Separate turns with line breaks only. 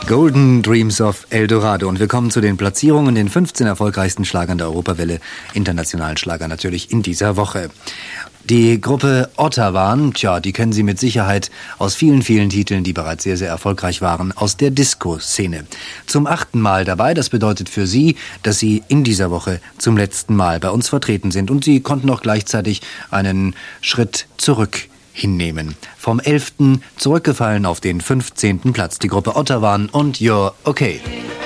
Golden Dreams of El Dorado. Und wir kommen zu den Platzierungen, den 15 erfolgreichsten Schlagern der Europawelle, internationalen Schlager natürlich in dieser Woche. Die Gruppe Ottawan, die kennen Sie mit Sicherheit aus vielen, vielen Titeln, die bereits sehr, sehr erfolgreich waren, aus der Disco-Szene. Zum 8. Mal dabei, das bedeutet für Sie, dass Sie in dieser Woche zum letzten Mal bei uns vertreten sind. Und Sie konnten auch gleichzeitig einen Schritt zurück hinnehmen. Vom 11. zurückgefallen auf den 15. Platz. Die Gruppe Ottawan und You're Okay.